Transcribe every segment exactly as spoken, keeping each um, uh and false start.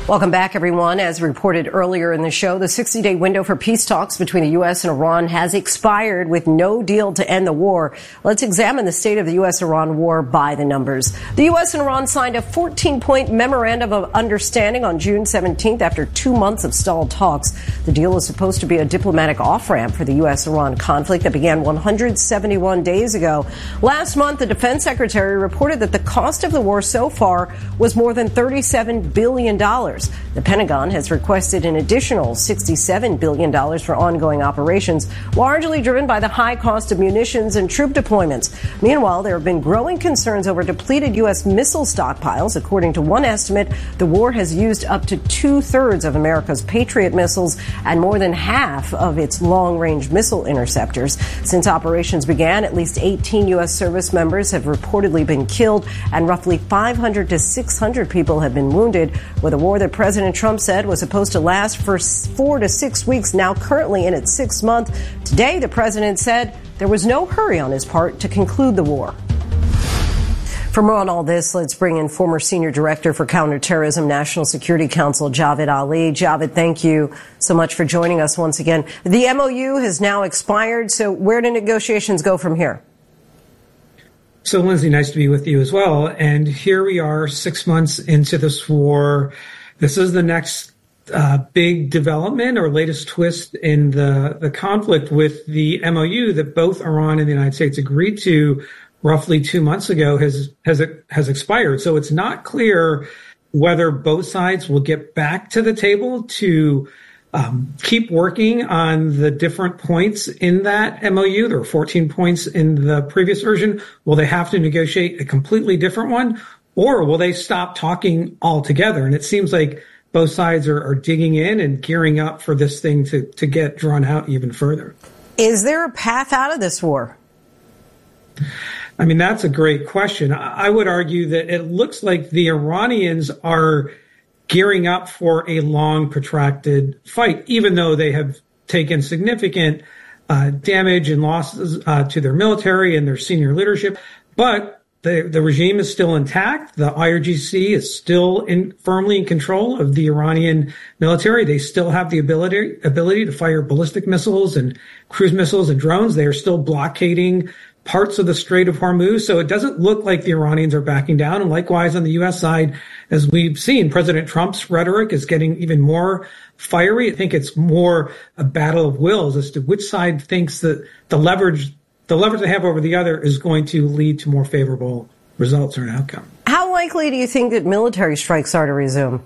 Welcome back, everyone. As reported earlier in the show, the sixty-day window for peace talks between the U S and Iran has expired with no deal to end the war. Let's examine the state of the U S Iran war by the numbers. The U S and Iran signed a fourteen-point memorandum of understanding on June seventeenth after two months of stalled talks. The deal is supposed to be a diplomatic off-ramp for the U S Iran conflict that began one hundred seventy-one days ago. Last month, the defense secretary reported that the cost of the war so far was more than thirty-seven billion dollars. The Pentagon has requested an additional sixty-seven billion dollars for ongoing operations, largely driven by the high cost of munitions and troop deployments. Meanwhile, there have been growing concerns over depleted U S missile stockpiles. According to one estimate, the war has used up to two-thirds of America's Patriot missiles and more than half of its long-range missile interceptors. Since operations began, at least eighteen U S service members have reportedly been killed, and roughly five hundred to six hundred people have been wounded, with a war that President Trump said was supposed to last for four to six weeks, now currently in its sixth month. Today, the president said there was no hurry on his part to conclude the war. For more on all this, let's bring in former Senior Director for Counterterrorism, National Security Council, Javed Ali. Javed, thank you so much for joining us once again. The M O U has now expired, so where do negotiations go from here? So, Lindsay, nice to be with you as well. And here we are, six months into this war. This is the next uh, big development or latest twist in the, the conflict with the M O U that both Iran and the United States agreed to roughly two months ago has has has expired. So it's not clear whether both sides will get back to the table to um, keep working on the different points in that M O U. There were fourteen points in the previous version. Will they have to negotiate a completely different one? Or will they stop talking altogether? And it seems like both sides are, are digging in and gearing up for this thing to, to get drawn out even further. Is there a path out of this war? I mean, that's a great question. I would argue that it looks like the Iranians are gearing up for a long, protracted fight, even though they have taken significant uh, damage and losses uh, to their military and their senior leadership. But The, the regime is still intact. The I R G C is still in, firmly in control of the Iranian military. They still have the ability ability to fire ballistic missiles and cruise missiles and drones. They are still blockading parts of the Strait of Hormuz. So it doesn't look like the Iranians are backing down. And likewise, on the U S side, as we've seen, President Trump's rhetoric is getting even more fiery. I think it's more a battle of wills as to which side thinks that the leverage The leverage they have over the other is going to lead to more favorable results or an outcome. How likely do you think that military strikes are to resume?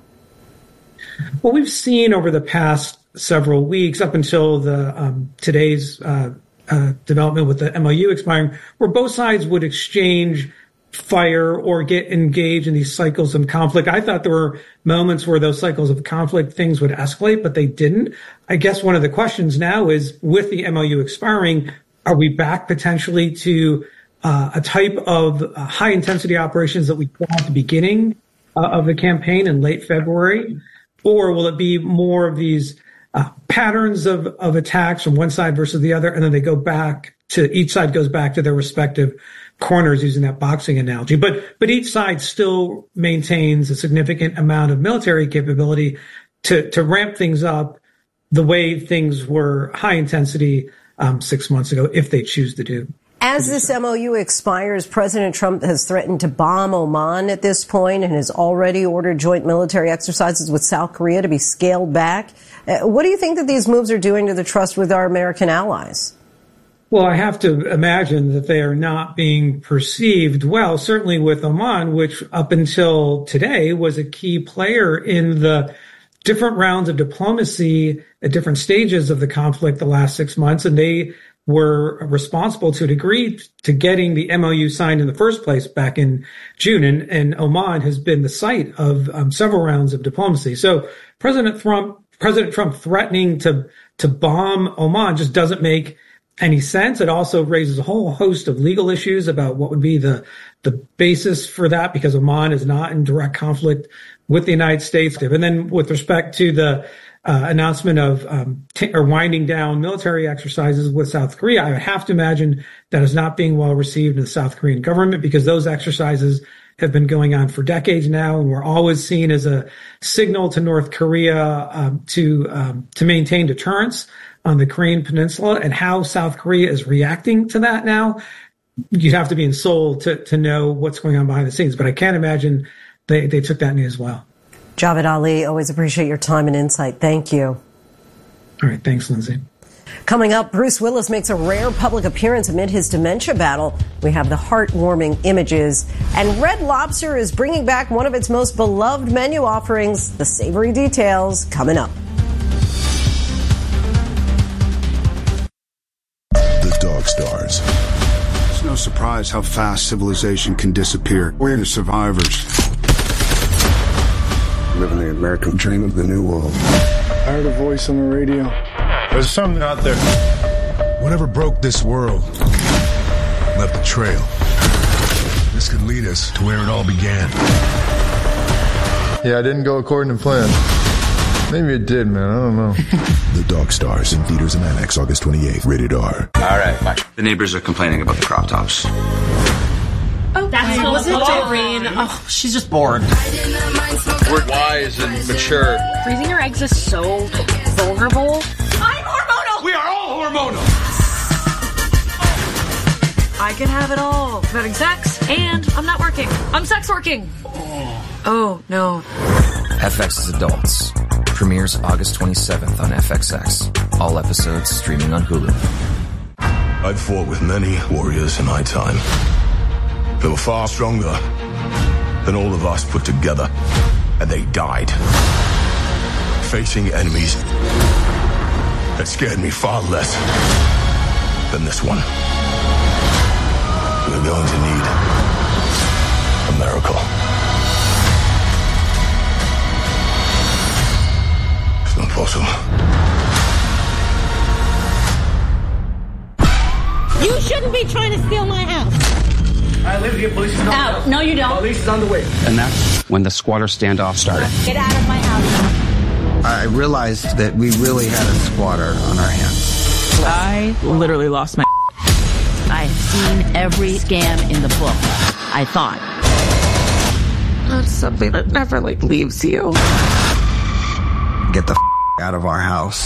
Well, we've seen over the past several weeks, up until the um, today's uh, uh, development with the M O U expiring, where both sides would exchange fire or get engaged in these cycles of conflict. I thought there were moments where those cycles of conflict, things would escalate, but they didn't. I guess one of the questions now is, with the M O U expiring, are we back potentially to uh, a type of uh, high-intensity operations that we saw at the beginning uh, of the campaign in late February? Or will it be more of these uh, patterns of, of attacks from one side versus the other, and then they go back to, each side goes back to their respective corners, using that boxing analogy. But but each side still maintains a significant amount of military capability to, to ramp things up the way things were high-intensity Um, six months ago, if they choose to do. As this M O U expires, President Trump has threatened to bomb Oman at this point and has already ordered joint military exercises with South Korea to be scaled back. Uh, what do you think that these moves are doing to the trust with our American allies? Well, I have to imagine that they are not being perceived well, certainly with Oman, which up until today was a key player in the different rounds of diplomacy at different stages of the conflict the last six months. And they were responsible to a degree to getting the M O U signed in the first place back in June. And, and Oman has been the site of um, several rounds of diplomacy. So President Trump, President Trump threatening to, to bomb Oman just doesn't make any sense. It also raises a whole host of legal issues about what would be the, the basis for that, because Oman is not in direct conflict with the United States. And then with respect to the uh, announcement of um, t- or winding down military exercises with South Korea, I have to imagine that is not being well received in the South Korean government, because those exercises have been going on for decades now, and were always seen as a signal to North Korea um, to um, to maintain deterrence on the Korean Peninsula. And how South Korea is reacting to that now, you'd have to be in Seoul to to know what's going on behind the scenes. But I can't imagine they, they took that news well. Javed Ali, always appreciate your time and insight. Thank you. All right. Thanks, Lindsay. Coming up, Bruce Willis makes a rare public appearance amid his dementia battle. We have the heartwarming images. And Red Lobster is bringing back one of its most beloved menu offerings. The savory details coming up. The Dog Stars. It's no surprise how fast civilization can disappear. We're the survivors. Living the American dream of the new world. I heard a voice on the radio. There's something out there. Whatever broke this world left a trail. This could lead us to where it all began. Yeah, I didn't go according to plan. Maybe it did, man. I don't know. The Dog Stars in theaters and IMAX August twenty-eighth. Rated R. All right, bye. The neighbors are complaining about the crop tops. Oh, that's Wait, was it Doreen? Oh, she's just bored. We're wise and mature. Freezing your eggs is so vulnerable. I'm hormonal! We are all hormonal! I can have it all. I'm having sex, and I'm not working. I'm sex working. Oh, no. F X's Adults. Premieres August twenty-seventh on F X X. All episodes streaming on Hulu. I've fought with many warriors in my time. They were far stronger than all of us put together, and they died facing enemies that scared me far less than this one. We're going to need a miracle. It's not possible. You shouldn't be trying to steal my house. I live here. Police is on the way. Out. No, you don't. Police is on the way. And that's when the squatter standoff started. Get out of my house. I realized that we really had a squatter on our hands. I literally lost my I have seen every scam in the book, I thought. That's something that never, like, leaves you. Get the f- out of our house.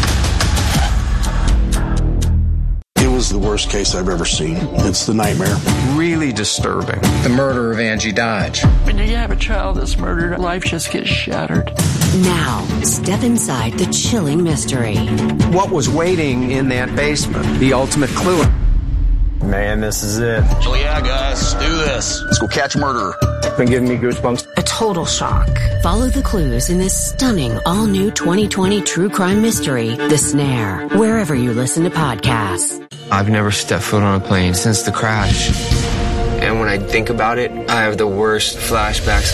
It was the worst case I've ever seen. It's the nightmare. Really disturbing. The murder of Angie Dodge. When you have a child that's murdered, life just gets shattered. Now, step inside the chilling mystery. What was waiting in that basement? The ultimate clue. Man, this is it. So yeah, guys, let's do this. Let's go catch a murderer. Been giving me goosebumps. A total shock. Follow the clues in this stunning all-new twenty twenty true crime mystery, The Snare, wherever you listen to podcasts. I've never stepped foot on a plane since the crash. And when I think about it, I have the worst flashbacks.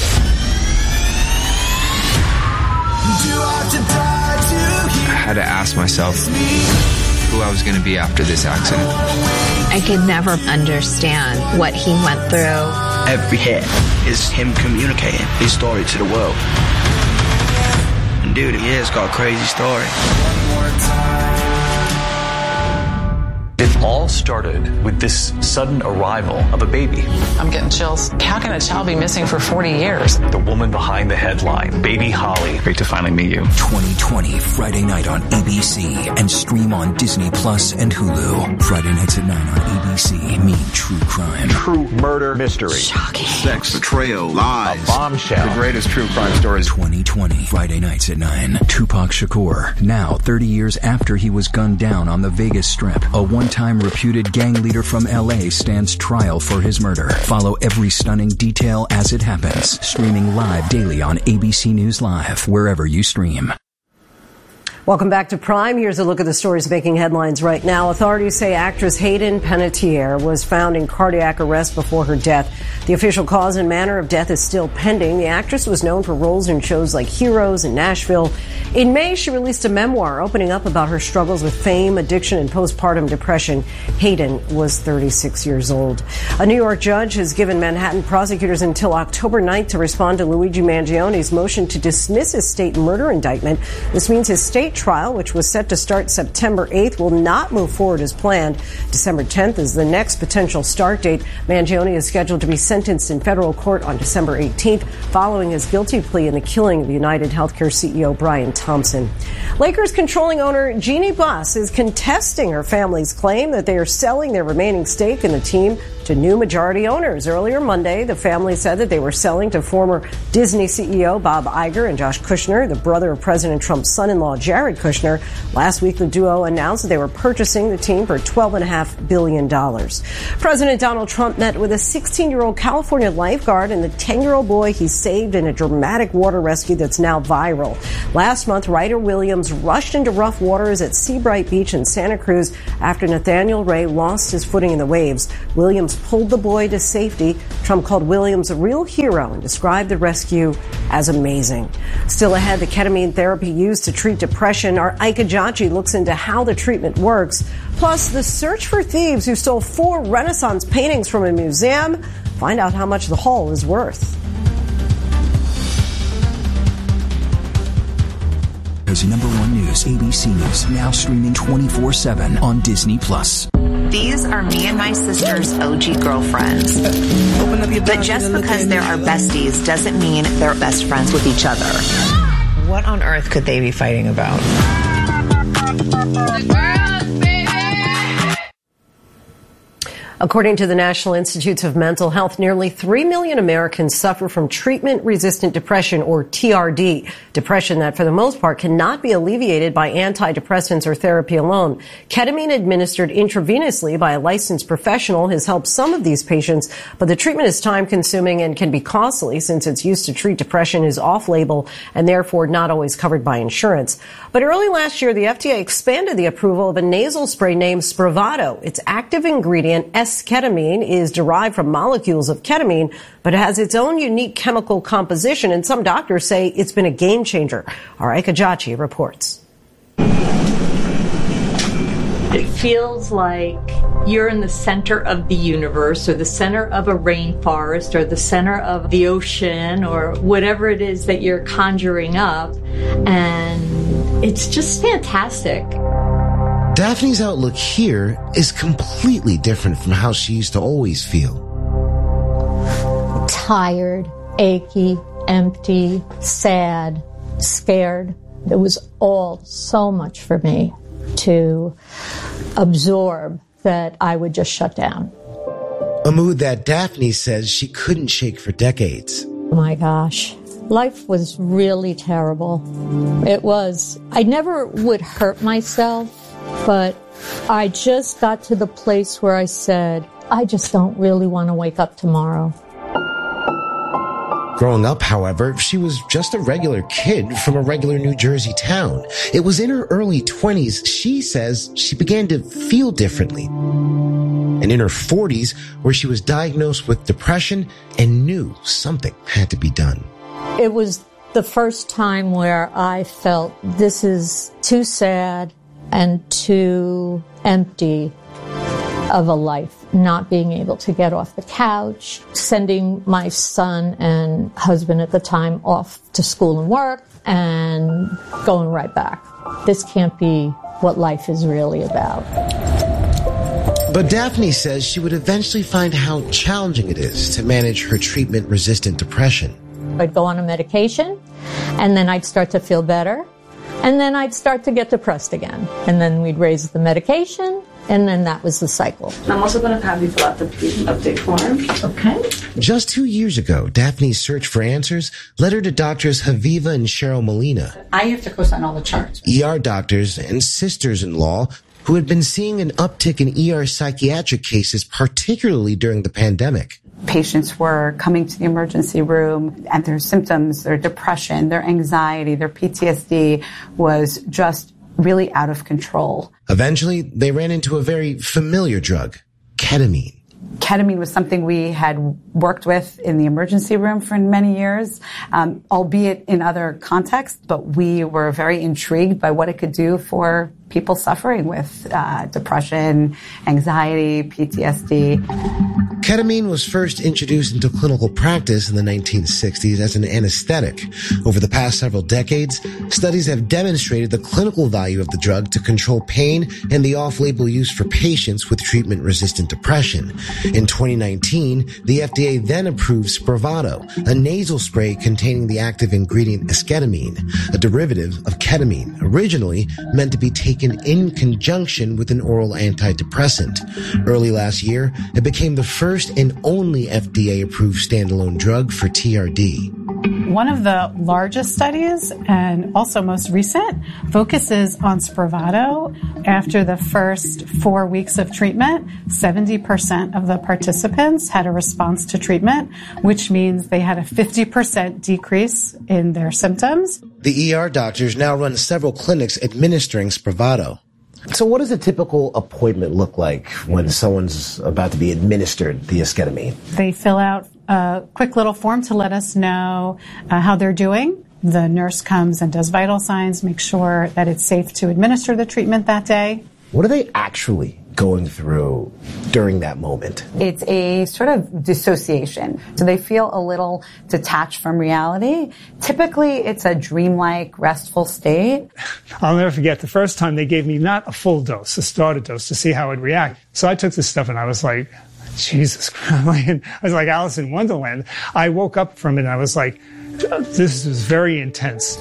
I had to ask myself who I was going to be after this accident. I could never understand what he went through. Every hit is him communicating his story to the world. And dude, he has got a crazy story. It all started with this sudden arrival of a baby. I'm getting chills. How can a child be missing for forty years? The woman behind the headline, Baby Holly. Great to finally meet you. twenty twenty, Friday night on A B C and stream on Disney Plus and Hulu. Friday nights at nine on A B C. Meet True Crime. True murder mystery. Shocking. Sex, betrayal, lies. A bombshell. The greatest true crime stories. twenty twenty, Friday nights at nine. Tupac Shakur. Now, thirty years after he was gunned down on the Vegas Strip, a one-time reputed gang leader from L A stands trial for his murder. Follow every stunning detail as it happens. Streaming live daily on A B C News Live, wherever you stream. Welcome back to Prime. Here's a look at the stories making headlines right now. Authorities say actress Hayden Panettiere was found in cardiac arrest before her death. The official cause and manner of death is still pending. The actress was known for roles in shows like Heroes and Nashville. In May, she released a memoir opening up about her struggles with fame, addiction, and postpartum depression. Hayden was thirty-six years old. A New York judge has given Manhattan prosecutors until October ninth to respond to Luigi Mangione's motion to dismiss his state murder indictment. This means his state state trial, which was set to start September eighth, will not move forward as planned. December tenth is the next potential start date. Mangione is scheduled to be sentenced in federal court on December eighteenth, following his guilty plea in the killing of United Healthcare C E O Brian Thompson. Lakers controlling owner Jeannie Buss is contesting her family's claim that they are selling their remaining stake in the team to new majority owners. Earlier Monday, the family said that they were selling to former Disney C E O Bob Iger and Josh Kushner, the brother of President Trump's son-in-law Jared Kushner. Last week, the duo announced that they were purchasing the team for twelve point five billion dollars. President Donald Trump met with a sixteen-year-old California lifeguard and the ten-year-old boy he saved in a dramatic water rescue that's now viral. Last month, Ryder Williams rushed into rough waters at Seabright Beach in Santa Cruz after Nathaniel Ray lost his footing in the waves. Williams pulled the boy to safety. Trump called Williams a real hero and described the rescue as amazing. Still ahead, the ketamine therapy used to treat depression. Our Ike Ejiochi looks into how the treatment works. Plus, the search for thieves who stole four Renaissance paintings from a museum. Find out how much the haul is worth. As number one news, A B C News, now streaming twenty-four seven on Disney Plus. These are me and my sister's O G girlfriends. But just because there are besties doesn't mean they're best friends with each other. What on earth could they be fighting about? The girls, baby! According to the National Institutes of Mental Health, nearly three million Americans suffer from treatment-resistant depression, or T R D, depression that, for the most part, cannot be alleviated by antidepressants or therapy alone. Ketamine administered intravenously by a licensed professional has helped some of these patients, but the treatment is time-consuming and can be costly since its use to treat depression is off-label and therefore not always covered by insurance. But early last year, the F D A expanded the approval of a nasal spray named Spravato. Its active ingredient, S-ketamine, is derived from molecules of ketamine, but it has its own unique chemical composition, and some doctors say it's been a game changer. Our Ike Ejiochi reports. It feels like you're in the center of the universe, or the center of a rainforest, or the center of the ocean, or whatever it is that you're conjuring up, and it's just fantastic. Daphne's outlook here is completely different from how she used to always feel. Tired, achy, empty, sad, scared. It was all so much for me to absorb that I would just shut down. A mood that Daphne says she couldn't shake for decades. Oh my gosh. Life was really terrible. It was. I never would hurt myself, but I just got to the place where I said, I just don't really want to wake up tomorrow. Growing up, however, she was just a regular kid from a regular New Jersey town. It was in her early twenties, she says, she began to feel differently. And in her forties, where she was diagnosed with depression and knew something had to be done. It was the first time where I felt this is too sad and too empty of a life. Not being able to get off the couch, sending my son and husband at the time off to school and work, and going right back. This can't be what life is really about. But Daphne says she would eventually find how challenging it is to manage her treatment-resistant depression. I'd go on a medication, and then I'd start to feel better, and then I'd start to get depressed again. And then we'd raise the medication, and then that was the cycle. I'm also going to have you fill out the update form. Okay. Just two years ago, Daphne's search for answers led her to doctors Haviva and Cheryl Molina. I have to co-sign all the charts. E R doctors and sisters-in-law who had been seeing an uptick in E R psychiatric cases, particularly during the pandemic. Patients were coming to the emergency room, and their symptoms, their depression, their anxiety, their P T S D was just really out of control. Eventually, they ran into a very familiar drug, ketamine. Ketamine was something we had worked with in the emergency room for many years, um, albeit in other contexts, but we were very intrigued by what it could do for people suffering with uh, depression, anxiety, P T S D. Ketamine was first introduced into clinical practice in the nineteen sixties as an anesthetic. Over the past several decades, studies have demonstrated the clinical value of the drug to control pain and the off-label use for patients with treatment-resistant depression. In twenty nineteen, the F D A then approved Spravato, a nasal spray containing the active ingredient esketamine, a derivative of ketamine, originally meant to be taken in conjunction with an oral antidepressant. Early last year, it became the first and only F D A-approved standalone drug for T R D. One of the largest studies, and also most recent, focuses on Spravato. After the first four weeks of treatment, seventy percent of the participants had a response to treatment, which means they had a fifty percent decrease in their symptoms. The E R doctors now run several clinics administering Spravato. So what does a typical appointment look like when someone's about to be administered the esketamine? They fill out a quick little form to let us know uh, how they're doing. The nurse comes and does vital signs, makes sure that it's safe to administer the treatment that day. What are they actually going through during that moment? It's a sort of dissociation. So they feel a little detached from reality. Typically, it's a dreamlike, restful state. I'll never forget the first time they gave me not a full dose, a starter dose, to see how I'd react. So I took this stuff and I was like, Jesus Christ. I was like Alice in Wonderland. I woke up from it and I was like, this is very intense.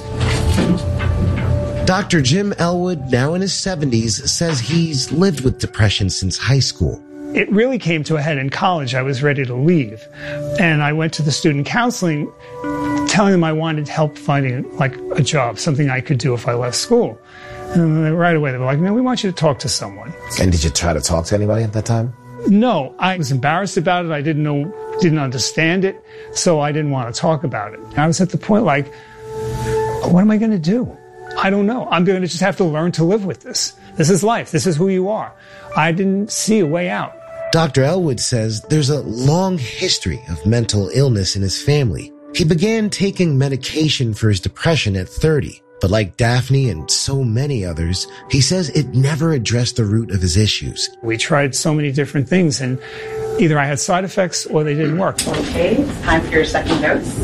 Doctor Jim Elwood, now in his seventies, says he's lived with depression since high school. It really came to a head in college. I was ready to leave. And I went to the student counseling, telling them I wanted help finding like a job, something I could do if I left school. And right away they were like, no, we want you to talk to someone. And did you try to talk to anybody at that time? No, I was embarrassed about it. I didn't know, didn't understand it. So I didn't want to talk about it. I was at the point like, what am I going to do? I don't know. I'm going to just have to learn to live with this. This is life. This is who you are. I didn't see a way out. Doctor Elwood says there's a long history of mental illness in his family. He began taking medication for his depression at thirty. But like Daphne and so many others, he says it never addressed the root of his issues. We tried so many different things, and either I had side effects or they didn't work. Okay, it's time for your second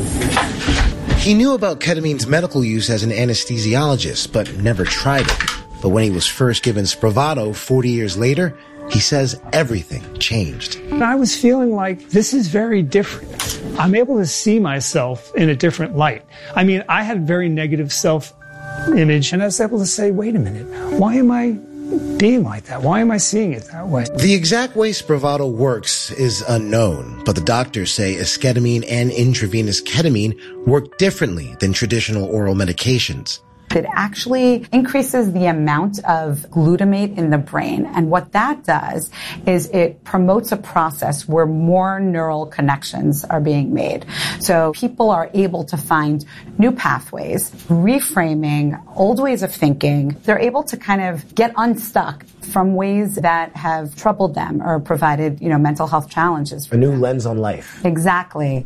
dose. He knew about ketamine's medical use as an anesthesiologist, but never tried it. But when he was first given Spravato forty years later, he says everything changed. I was feeling like this is very different. I'm able to see myself in a different light. I mean, I had very negative self-image, and I was able to say, wait a minute, why am I being like that? Why am I seeing it that way? The exact way Spravato works is unknown, but the doctors say esketamine and intravenous ketamine work differently than traditional oral medications. It actually increases the amount of glutamate in the brain. And what that does is it promotes a process where more neural connections are being made. So people are able to find new pathways, reframing old ways of thinking. They're able to kind of get unstuck from ways that have troubled them or provided, you know, mental health challenges for A new them. lens on life. Exactly.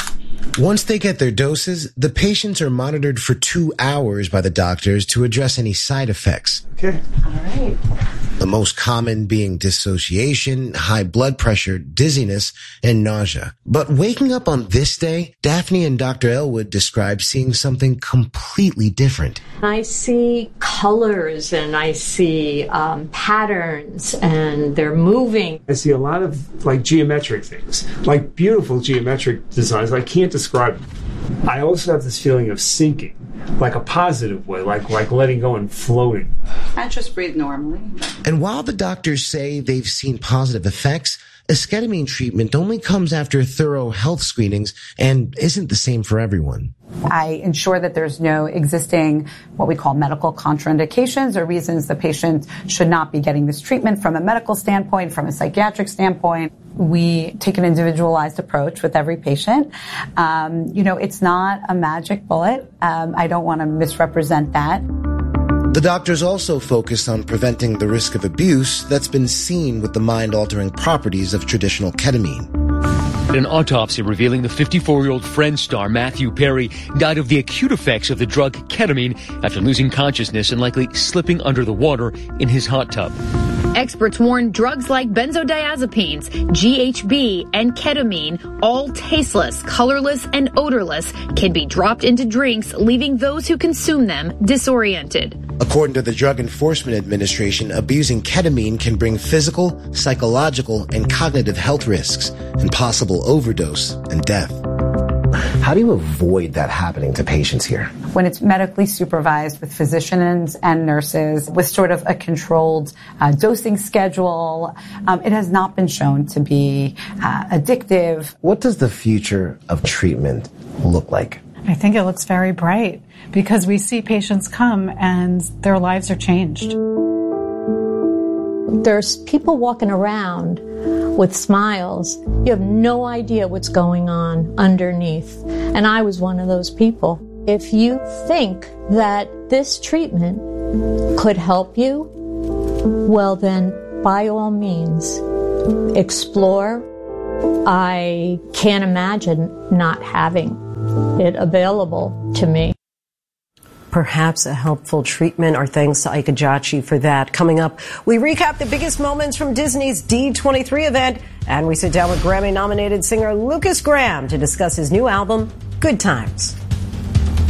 Once they get their doses, the patients are monitored for two hours by the doctors to address any side effects. Okay. All right. The most common being dissociation, high blood pressure, dizziness, and nausea. But waking up on this day, Daphne and Doctor Elwood describe seeing something completely different. I see colors and I see um, patterns and they're moving. I see a lot of like geometric things, like beautiful geometric designs. I can't describe them. I also have this feeling of sinking, like a positive way, like like letting go and floating. And just breathe normally. And while the doctors say they've seen positive effects, esketamine treatment only comes after thorough health screenings and isn't the same for everyone. I ensure that there's no existing what we call medical contraindications or reasons the patient should not be getting this treatment from a medical standpoint, from a psychiatric standpoint. We take an individualized approach with every patient. Um, you know, it's not a magic bullet. Um, I don't want to misrepresent that. The doctors also focus on preventing the risk of abuse that's been seen with the mind-altering properties of traditional ketamine. An autopsy revealing the fifty-four-year-old Friends star Matthew Perry died of the acute effects of the drug ketamine after losing consciousness and likely slipping under the water in his hot tub. Experts warn drugs like benzodiazepines, G H B, and ketamine, all tasteless, colorless, and odorless, can be dropped into drinks, leaving those who consume them disoriented. According to the Drug Enforcement Administration, abusing ketamine can bring physical, psychological, and cognitive health risks, and possible overdose and death. How do you avoid that happening to patients here? When it's medically supervised with physicians and nurses, with sort of a controlled uh, dosing schedule, um, it has not been shown to be uh, addictive. What does the future of treatment look like? I think it looks very bright because we see patients come and their lives are changed. There's people walking around with smiles. You have no idea what's going on underneath. And I was one of those people. If you think that this treatment could help you, well then, by all means, explore. I can't imagine not having it available to me. Perhaps a helpful treatment. Our thanks to Ike Ejiochi for that. Coming up, we recap the biggest moments from Disney's D twenty-three event, and we sit down with Grammy-nominated singer Lukas Graham to discuss his new album, Good Times.